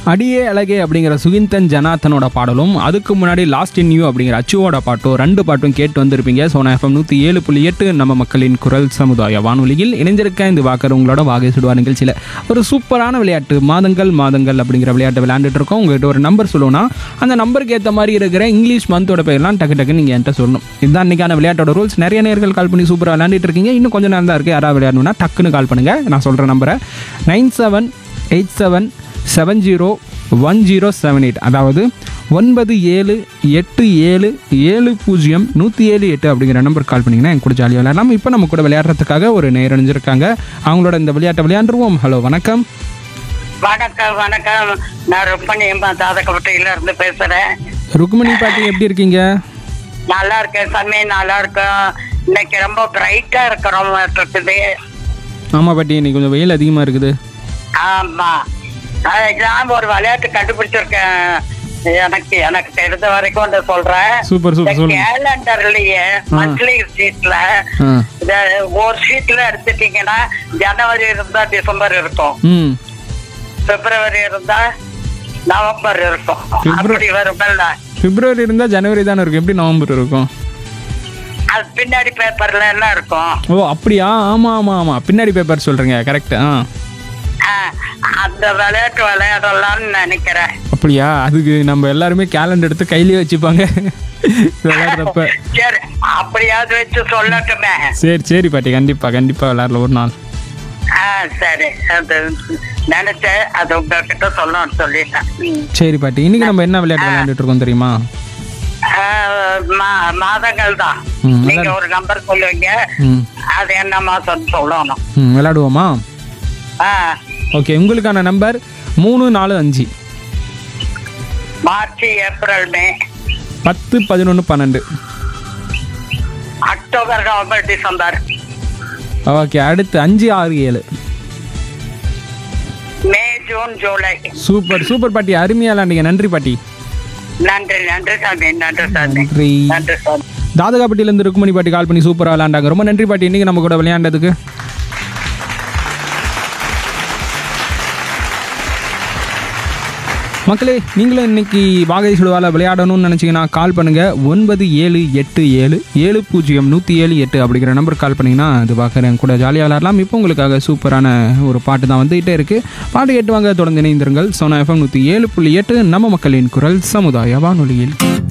அடியே அழகே அப்படிங்கிற சுகிந்தன் ஜனார்த்தனோட பாடலும், அதுக்கு முன்னாடி லாஸ்ட் இன் யூ அப்படிங்கிற அச்சுவோட பாட்டும், ரெண்டு பாட்டும் கேட்டு வந்திருப்பீங்க. சோனா FM 107.8 நம்ம மக்களின் குரல் சமுதாய வானொலியில் இணைஞ்சிருக்க இந்த வாக்கர் உங்களோட வாகை சுடுவா நிகழ்ச்சியில் ஒரு சூப்பரான விளையாட்டு மாதங்கள் அப்படிங்கிற விளையாட்டை விளையாண்டுட்டு இருக்கோம். உங்கள்கிட்ட ஒரு நம்பர் சொல்லணும்னா அந்த நம்பருக்கு ஏற்ற மாதிரி இருக்கிற இங்கிலீஷ் மந்தோட பேர்லாம் டக்கு நீங்கள் என்கிட்ட சொல்லணும். இதுதான் இன்னைக்கான விளையாட்டோட ரூல்ஸ். நிறைய நேர்கள் கால் பண்ணி சூப்பராக விளையாண்டுட்டு இருக்கீங்க. இன்னும் கொஞ்சம் நேரம் தான் இருக்குது. யாராவது விளையாடணும்னா டக்குன்னு கால் பண்ணுங்கள். நான் சொல்கிற நம்பரை 9787701078, அதாவது 9787701078 அப்படிங்கிற நம்பர் கால் பண்ணிங்கன்னா என் கூட ஜாலியாக விளையாடலாம். இப்போ நம்ம கூட விளையாடுறதுக்காக ஒரு நேரணிஞ்சிருக்காங்க. அவங்களோட இந்த விளையாட்டை விளையாண்டுருவோம். ஹலோ, வணக்கம். வணக்கம். நான் ருக்மணி தாதகப்பட்டியில இருந்து பேசுறேன். ருக்மணி பாட்டி, எப்படி இருக்கீங்க? நல்லா இருக்கேன் சாமி, நல்லா இருக்கேன். இன்னைக்கு ரொம்ப பிரைட்டா இருக்கிறோம் இருக்குது. ஆமாம் பாட்டி, இன்னைக்கு கொஞ்சம் வெயில் அதிகமாக இருக்குது. ஆமா, நான் ஒரு விளையாட்டு கண்டுபிடிச்சிருக்கேன். எனக்கு தெரிஞ்ச வரைக்கும் வந்து சொல்றேன். சூப்பர். கேலண்டர்லயே மந்த்லி ஷீட்ல ஒரு ஷீட்ல எடுத்துட்டீங்கன்னா ஜனவரி இருந்தா டிசம்பர் இருக்கும், பிப்ரவரி இருந்தா நவம்பர் இருக்கும், அப்படி வரும்ல. பிப்ரவரி இருந்தா ஜனவரி தானே இருக்கும், எப்படி நவம்பர் இருக்கும்? அது பின்னாடி பேப்பர்ல எல்லாம் இருக்கும். ஓ அப்படியா? ஆமா, பின்னாடி பேப்பர் சொல்றீங்க, கரெக்ட். அந்த விளையாட்டு விளையாடலாம்னு நினைக்கிறேன். அப்படியா? அதுக்கு நம்ம எல்லாருமே கேலண்டர் எடுத்து கையிலேயே வச்சுப்பாங்க விளையாடுறப்ப. சரி, அப்படியாவது வச்சு சொல்லட்டுமே. சரி பாட்டி, கண்டிப்பா விளையாடல ஒரு நாள். சரி, அது நினைச்சேன், அது உங்ககிட்ட சொல்லணும்னு சொல்லிட்டேன். சரி பாட்டி, இன்னைக்கு நம்ம என்ன விளையாட்டு விளையாண்டுட்டு இருக்கோம் தெரியுமா? மாதங்கள் தான். நீங்க ஒரு நம்பர் சொல்லுவீங்க, அது என்ன மாசம் சொல்லணும். விளையாடுவோமா? ஓகே, உங்களுக்கான நம்பர் 3, 4, 5. மார்ச், ஏப்ரல், மே. 10, 11, 12. October, November, December. ஓகே, அடுத்து 5, 6, 7. மே, ஜூன், ஜூலை. சூப்பர் பாட்டி, அருமையா விளையாண்டீங்க. நன்றி பாட்டி. நன்றி சாமி. தாதகாப்பட்டியிலேருந்து ருக்மணி பாட்டி கால் பண்ணி சூப்பராக விளையாண்டாங்க. ரொம்ப நன்றி பாட்டி, இன்னைக்கு நம்ம கூட விளையாண்டதுக்கு. மக்களே, நீங்களும் இன்னைக்கு வாகை சுடுவால விளையாடணும்னு நினச்சிங்கன்னா கால் பண்ணுங்கள். 9787701078 அப்படிங்கிற நம்பர் கால் பண்ணிங்கன்னா அது பார்க்குறேன் கூட ஜாலியாக விளையாடலாம். இப்போ உங்களுக்காக சூப்பரான ஒரு பாட்டு தான் வந்துகிட்டே இருக்குது. பாட்டு கேட்டு வாங்க, தொடர்ந்து இணைந்திருங்கள். சோனா FM 107.8 நம்ம மக்களின் குரல் சமுதாய வானொலியில்.